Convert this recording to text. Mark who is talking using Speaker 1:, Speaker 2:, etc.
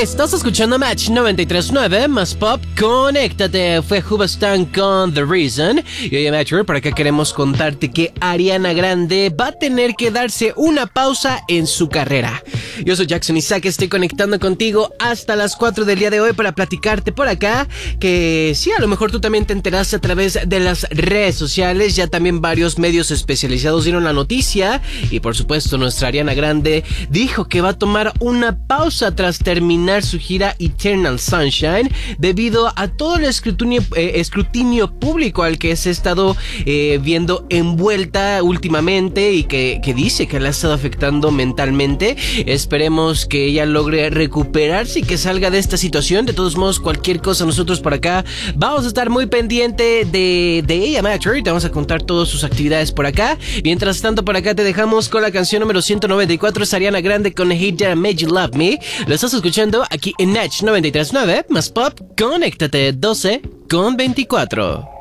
Speaker 1: Estás escuchando Match 93.9 más Pop. Conéctate. Fue Hoobastank con The Reason. Y hoy en Match por acá queremos contarte que Ariana Grande va a tener que darse una pausa en su carrera. Yo soy Jackson Isaac, estoy conectando contigo hasta las 4 del día de hoy para platicarte por acá que sí, a lo mejor tú también te enteraste a través de las redes sociales. Ya también varios medios especializados dieron la noticia y por supuesto nuestra Ariana Grande dijo que va a tomar una pausa tras terminar su gira Eternal Sunshine debido a todo el escrutinio público al que se ha estado viendo envuelta últimamente y que dice que la ha estado afectando mentalmente. Esperemos que ella logre recuperarse y que salga de esta situación. De todos modos, cualquier cosa, nosotros por acá vamos a estar muy pendiente de ella, Match. Te vamos a contar todas sus actividades por acá. Mientras tanto, por acá te dejamos con la canción número 194, es Ariana Grande con Hey That Made You Love Me. Lo estás escuchando aquí en Match 93.9 más Pop. Conéctate, 12 con 24.